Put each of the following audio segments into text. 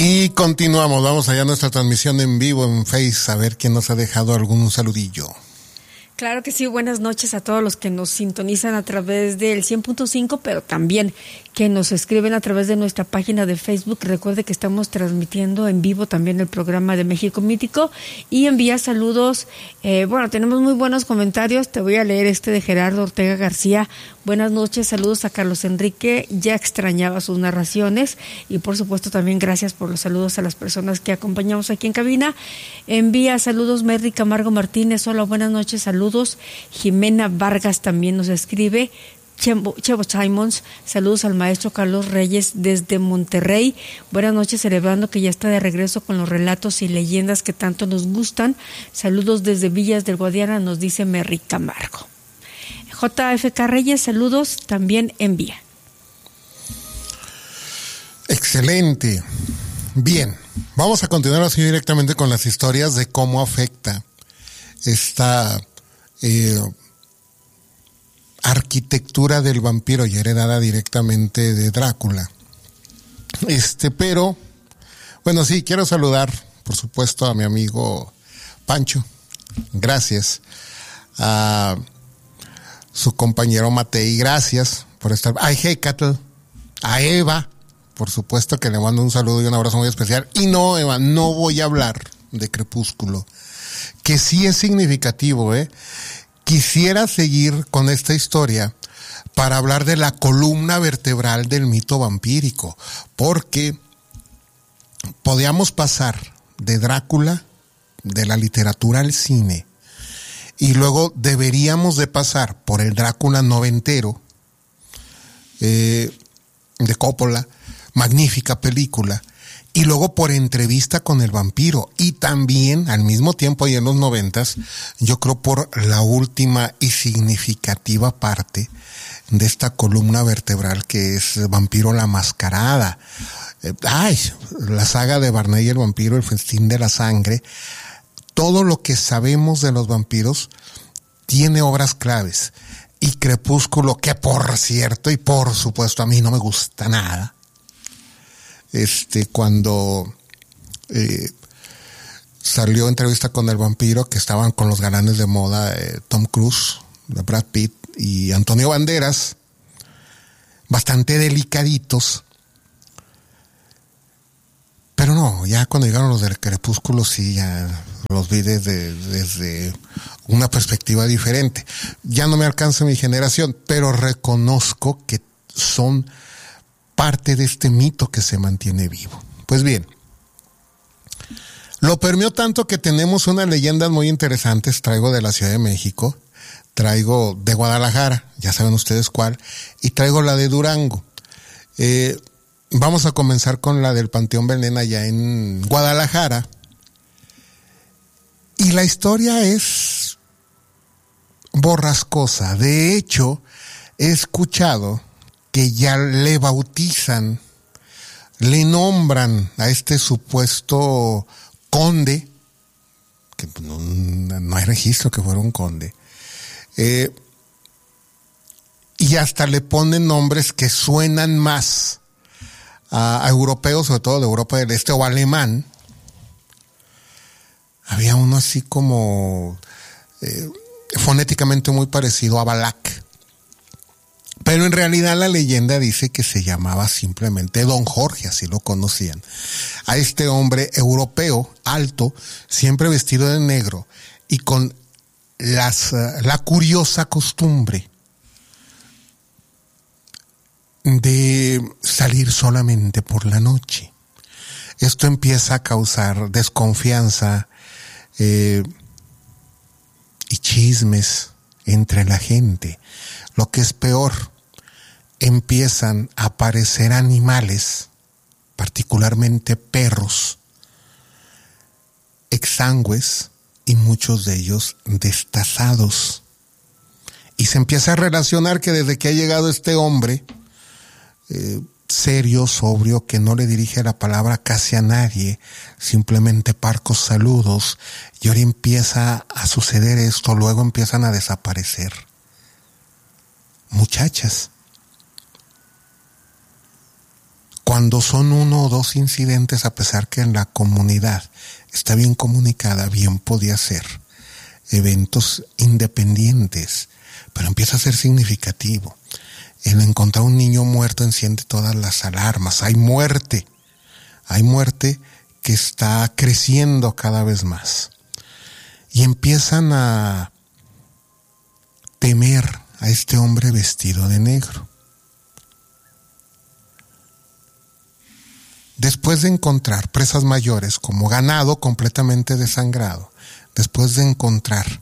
Y continuamos, vamos allá a nuestra transmisión en vivo en Face, a ver quién nos ha dejado algún saludillo. Claro que sí, buenas noches a todos los que nos sintonizan a través del 100.5, pero también que nos escriben a través de nuestra página de Facebook. Recuerde que estamos transmitiendo en vivo también el programa de México Mítico y envía saludos. Tenemos muy buenos comentarios. Te voy a leer este de Gerardo Ortega García. Buenas noches, saludos a Carlos Enrique. Ya extrañaba sus narraciones y por supuesto también gracias por los saludos a las personas que acompañamos aquí en cabina. Envía saludos Merry Camargo Martínez. Hola, buenas noches, saludos. Jimena Vargas también nos escribe. Chevo Simons, saludos al maestro Carlos Reyes desde Monterrey. Buenas noches, celebrando que ya está de regreso con los relatos y leyendas que tanto nos gustan. Saludos desde Villas del Guadiana, nos dice Merry Camargo. JFK Reyes, saludos, también envía. Excelente. Bien, vamos a continuar así directamente con las historias de cómo afecta esta arquitectura del vampiro y heredada directamente de Drácula. Pero, bueno, sí, quiero saludar, por supuesto, a mi amigo Pancho. Gracias. A su compañero Matei, gracias por estar. A Hecatl, a Eva, por supuesto que le mando un saludo y un abrazo muy especial. Y no, Eva, no voy a hablar de Crepúsculo, que sí es significativo, Quisiera seguir con esta historia para hablar de la columna vertebral del mito vampírico, porque podíamos pasar de Drácula, de la literatura al cine, y luego deberíamos de pasar por el Drácula noventero, de Coppola, magnífica película, y luego por Entrevista con el vampiro, y también al mismo tiempo y en los 90s, yo creo por la última y significativa parte de esta columna vertebral que es Vampiro la Mascarada. La saga de Barney y el vampiro, El festín de la sangre. Todo lo que sabemos de los vampiros tiene obras claves. Y Crepúsculo, que por cierto y por supuesto a mí no me gusta nada, cuando salió Entrevista con el vampiro, que estaban con los galanes de moda, Tom Cruise, Brad Pitt y Antonio Banderas, bastante delicaditos, pero no, ya cuando llegaron los del Crepúsculo sí, ya los vi desde una perspectiva diferente. Ya no me alcanza mi generación, pero reconozco que son parte de este mito que se mantiene vivo. Pues bien, lo permeó tanto que tenemos unas leyendas muy interesantes. Traigo de la Ciudad de México, traigo de Guadalajara, ya saben ustedes cuál, y traigo la de Durango. Vamos a comenzar con la del Panteón Belén allá en Guadalajara. Y la historia es borrascosa. De hecho, he escuchado que ya le bautizan, le nombran a este supuesto conde, que no hay registro que fuera un conde, y hasta le ponen nombres que suenan más a europeos, sobre todo de Europa del Este o alemán. Había uno así como fonéticamente muy parecido a Balak. Pero en realidad la leyenda dice que se llamaba simplemente Don Jorge, así lo conocían. A este hombre europeo, alto, siempre vestido de negro y con la curiosa costumbre de salir solamente por la noche. Esto empieza a causar desconfianza y chismes entre la gente. Lo que es peor, empiezan a aparecer animales, particularmente perros, exangües y muchos de ellos destazados. Y se empieza a relacionar que desde que ha llegado este hombre, serio, sobrio, que no le dirige la palabra casi a nadie, simplemente parcos saludos, y ahora empieza a suceder esto, luego empiezan a desaparecer muchachas. cuando son 1 o 2 incidentes, a pesar que en la comunidad está bien comunicada, bien podía ser eventos independientes, pero empieza a ser significativo. El encontrar un niño muerto enciende todas las alarmas. Hay muerte que está creciendo cada vez más. Y empiezan a temer a este hombre vestido de negro. Después de encontrar presas mayores como ganado completamente desangrado, después de encontrar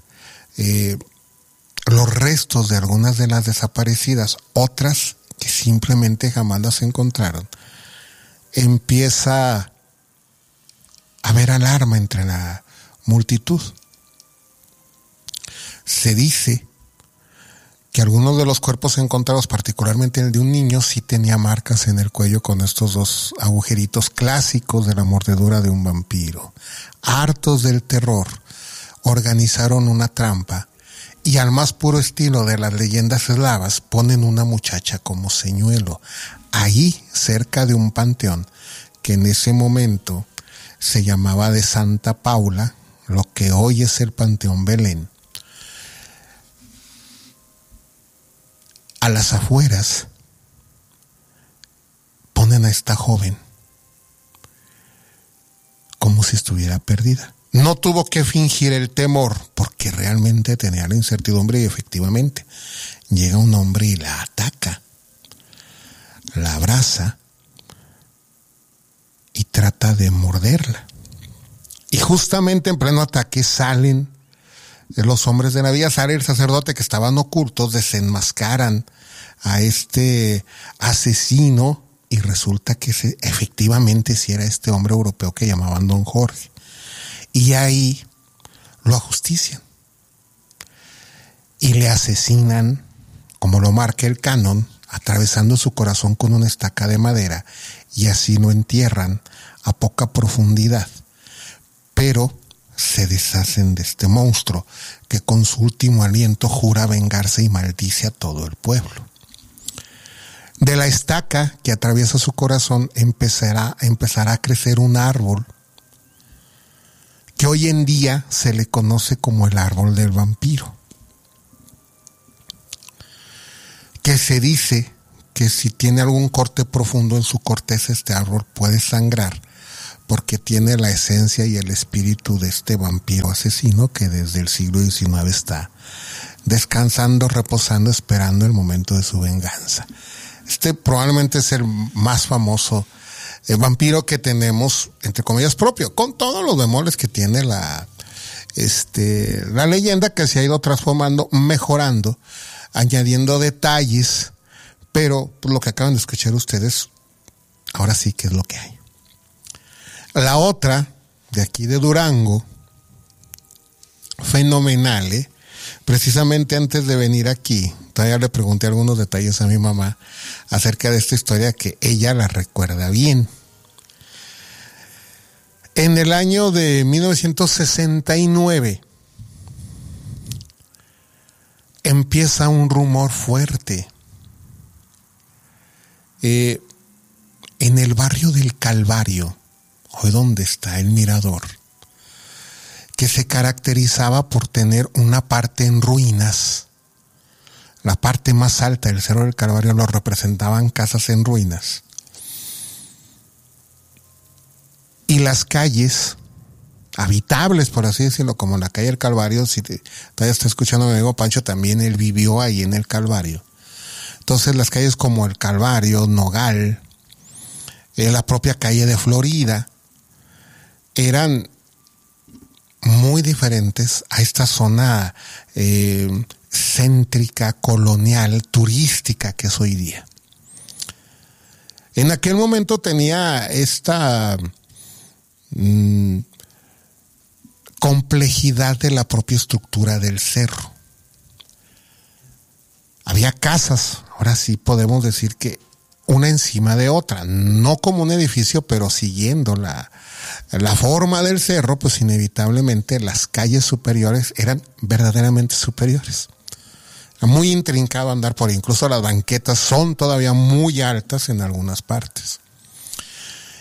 los restos de algunas de las desaparecidas, otras que simplemente jamás las encontraron, empieza a haber alarma entre la multitud. Se dice que algunos de los cuerpos encontrados, particularmente el de un niño, sí tenía marcas en el cuello con estos 2 agujeritos clásicos de la mordedura de un vampiro. Hartos del terror, organizaron una trampa y, al más puro estilo de las leyendas eslavas, ponen una muchacha como señuelo, ahí cerca de un panteón que en ese momento se llamaba de Santa Paula, lo que hoy es el Panteón Belén. A las afueras ponen a esta joven como si estuviera perdida. No tuvo que fingir el temor porque realmente tenía la incertidumbre, y efectivamente llega un hombre y la ataca, la abraza y trata de morderla. Y justamente en pleno ataque salen los hombres de la villa, sale el sacerdote, que estaban ocultos, desenmascaran a este asesino y resulta que efectivamente sí era este hombre europeo que llamaban Don Jorge. Y ahí lo ajustician y le asesinan, como lo marca el canon, atravesando su corazón con una estaca de madera, y así lo entierran a poca profundidad. Pero se deshacen de este monstruo que con su último aliento jura vengarse y maldice a todo el pueblo. De la estaca que atraviesa su corazón empezará a crecer un árbol que hoy en día se le conoce como el árbol del vampiro, que se dice que si tiene algún corte profundo en su corteza, este árbol puede sangrar, porque tiene la esencia y el espíritu de este vampiro asesino que desde el siglo XIX está descansando, reposando, esperando el momento de su venganza. Este probablemente es el más famoso vampiro que tenemos, entre comillas, propio, con todos los bemoles que tiene la leyenda, que se ha ido transformando, mejorando, añadiendo detalles, pero lo que acaban de escuchar ustedes, ahora sí que es lo que hay. La otra, de aquí de Durango, fenomenal, precisamente antes de venir aquí, todavía le pregunté algunos detalles a mi mamá acerca de esta historia que ella la recuerda bien. En el año de 1969 empieza un rumor fuerte en el barrio del Calvario, hoy donde está el mirador, que se caracterizaba por tener una parte en ruinas. La parte más alta del Cerro del Calvario lo representaban casas en ruinas. Y las calles habitables, por así decirlo, como la calle del Calvario, si todavía está escuchando a mi amigo Pancho, también él vivió ahí en el Calvario. Entonces las calles como el Calvario, Nogal, la propia calle de Florida, eran muy diferentes a esta zona céntrica, colonial, turística que es hoy día. En aquel momento tenía esta complejidad de la propia estructura del cerro. Había casas, ahora sí podemos decir que una encima de otra, no como un edificio, pero siguiendo la forma del cerro, pues inevitablemente las calles superiores eran verdaderamente superiores. Era muy intrincado andar por ahí, incluso las banquetas son todavía muy altas en algunas partes.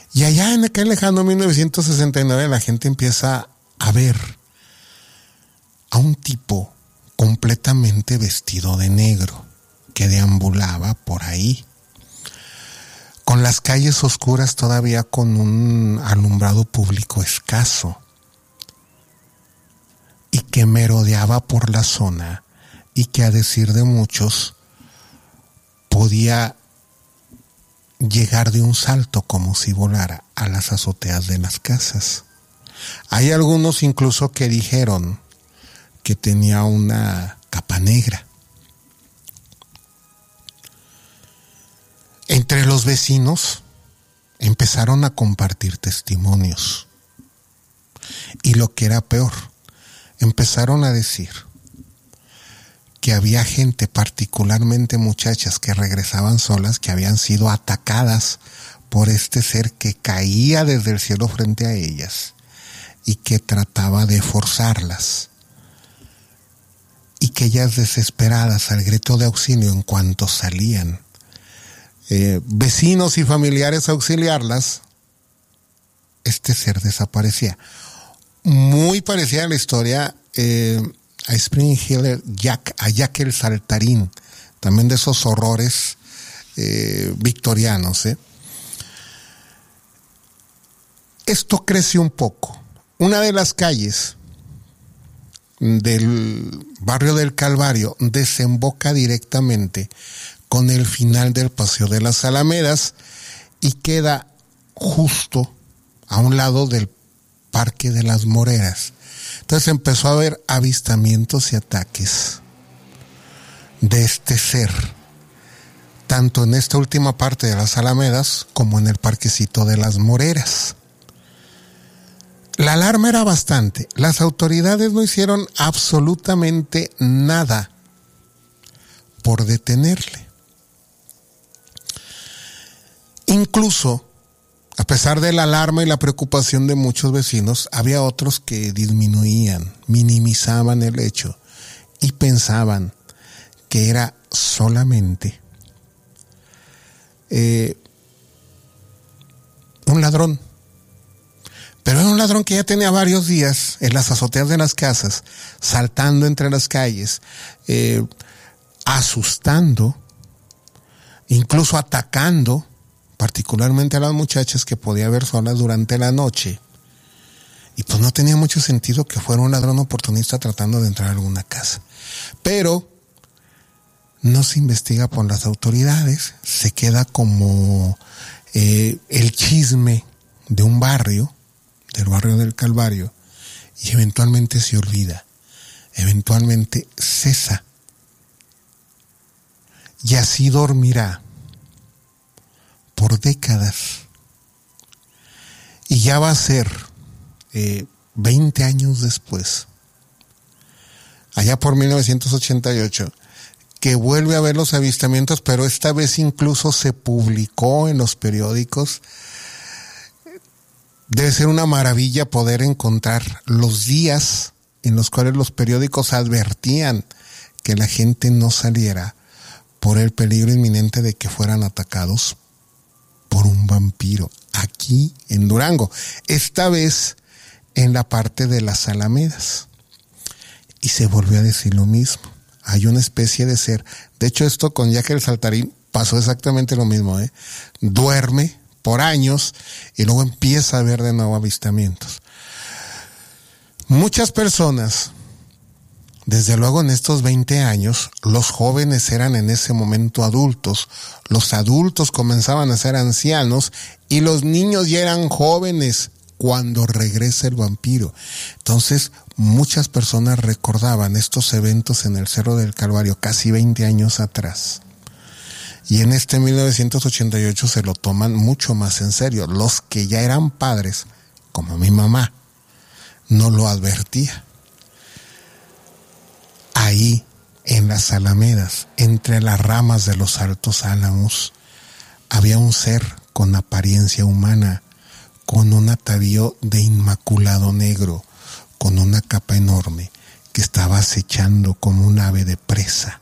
Y allá en aquel lejano 1969 la gente empieza a ver a un tipo completamente vestido de negro que deambulaba por ahí, con las calles oscuras todavía con un alumbrado público escaso, y que merodeaba por la zona y que, a decir de muchos, podía llegar de un salto como si volara a las azoteas de las casas. Hay algunos incluso que dijeron que tenía una capa negra. Entre los vecinos empezaron a compartir testimonios. Y lo que era peor, empezaron a decir que había gente, particularmente muchachas, que regresaban solas, que habían sido atacadas por este ser que caía desde el cielo frente a ellas y que trataba de forzarlas, y que ellas, desesperadas al grito de auxilio en cuanto salían vecinos y familiares a auxiliarlas, este ser desaparecía. Muy parecida a la historia a Spring Hill, a Jack el Saltarín, también de esos horrores victorianos. Esto crece un poco. Una de las calles del barrio del Calvario desemboca directamente con el final del Paseo de las Alamedas y queda justo a un lado del Parque de las Moreras. Entonces empezó a haber avistamientos y ataques de este ser, tanto en esta última parte de las Alamedas como en el parquecito de las Moreras. La alarma era bastante. Las autoridades no hicieron absolutamente nada por detenerle. Incluso, a pesar de la alarma y la preocupación de muchos vecinos, había otros que disminuían, minimizaban el hecho y pensaban que era solamente un ladrón. Pero era un ladrón que ya tenía varios días en las azoteas de las casas, saltando entre las calles, asustando, incluso atacando, particularmente a las muchachas que podía ver solas durante la noche. Y pues no tenía mucho sentido que fuera un ladrón oportunista tratando de entrar a alguna casa. Pero no se investiga por las autoridades, se queda como el chisme de un barrio, del barrio del Calvario, y eventualmente se olvida, eventualmente cesa. Y así dormirá por décadas. Y ya va a ser 20 años después, allá por 1988, que vuelve a ver los avistamientos, pero esta vez incluso se publicó en los periódicos. Debe ser una maravilla poder encontrar los días en los cuales los periódicos advertían que la gente no saliera por el peligro inminente de que fueran atacados por un vampiro, aquí en Durango, esta vez en la parte de las Alamedas. Y se volvió a decir lo mismo. Hay una especie de ser. De hecho, esto con Jack el Saltarín pasó exactamente lo mismo. Duerme por años y luego empieza a ver de nuevo avistamientos. Muchas personas, desde luego en estos 20 años, los jóvenes eran en ese momento adultos, los adultos comenzaban a ser ancianos y los niños ya eran jóvenes cuando regresa el vampiro. Entonces, muchas personas recordaban estos eventos en el Cerro del Calvario casi 20 años atrás. Y en este 1988 se lo toman mucho más en serio. Los que ya eran padres, como mi mamá, no lo advertía. Ahí, en las Alamedas, entre las ramas de los altos álamos, había un ser con apariencia humana, con un atavío de inmaculado negro, con una capa enorme, que estaba acechando como un ave de presa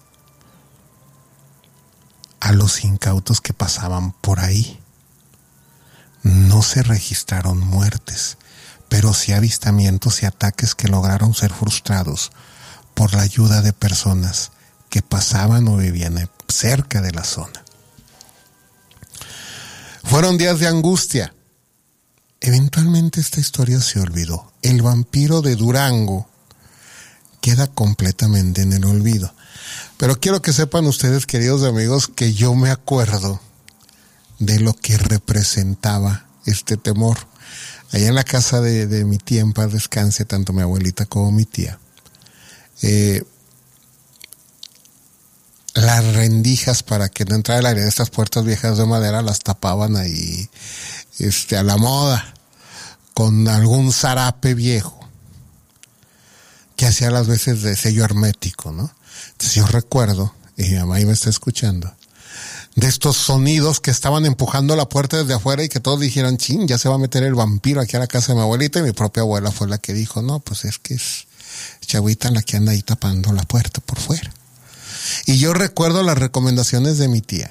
a los incautos que pasaban por ahí. no se registraron muertes, pero sí avistamientos y ataques que lograron ser frustrados por la ayuda de personas que pasaban o vivían cerca de la zona. Fueron días de angustia. Eventualmente esta historia se olvidó. El vampiro de Durango queda completamente en el olvido. Pero quiero que sepan ustedes, queridos amigos, que yo me acuerdo de lo que representaba este temor. Allá en la casa de mi tía, en paz descanse, tanto mi abuelita como mi tía, las rendijas para que no entrara el aire de estas puertas viejas de madera las tapaban ahí a la moda con algún zarape viejo que hacía las veces de sello hermético, ¿no? Entonces yo recuerdo, y mi mamá ahí me está escuchando, de estos sonidos que estaban empujando la puerta desde afuera y que todos dijeron, chin, ya se va a meter el vampiro aquí a la casa de mi abuelita, y mi propia abuela fue la que dijo, no, pues es que es Chavita la que anda ahí tapando la puerta por fuera. Y yo recuerdo las recomendaciones de mi tía,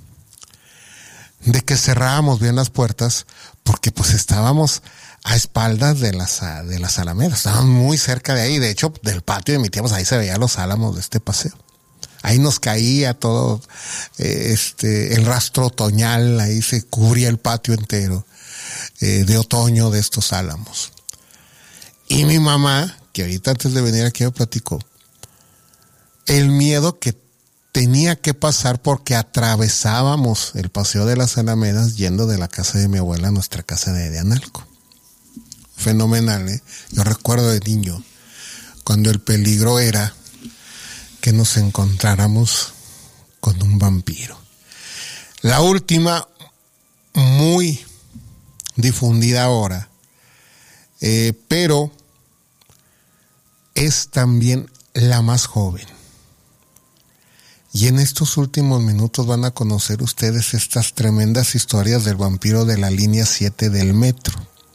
de que cerrábamos bien las puertas, porque pues estábamos a espaldas de las alamedas, estábamos muy cerca de ahí, de hecho del patio de mi tía, pues ahí se veían los álamos de este paseo. Ahí nos caía todo el rastro otoñal, ahí se cubría el patio entero de otoño de estos álamos. Y mi mamá, que ahorita antes de venir aquí me platicó, el miedo que tenía que pasar porque atravesábamos el paseo de las alamedas yendo de la casa de mi abuela a nuestra casa de Analco. Fenomenal, ¿eh? Yo recuerdo de niño, cuando el peligro era que nos encontráramos con un vampiro. La última, muy difundida ahora, pero es también la más joven. Y en estos últimos minutos van a conocer ustedes estas tremendas historias del vampiro de la línea 7 del metro.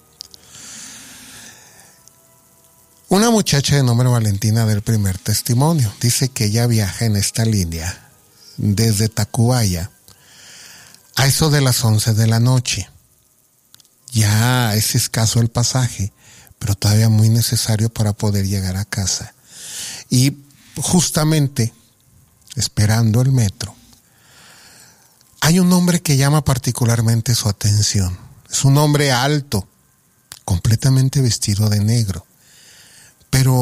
Una muchacha de nombre Valentina del primer testimonio dice que ella viaja en esta línea desde Tacubaya a eso de las 11 de la noche. Ya es escaso el pasaje, pero todavía muy necesario para poder llegar a casa. Y justamente esperando el metro, hay un hombre que llama particularmente su atención. Es un hombre alto, completamente vestido de negro, pero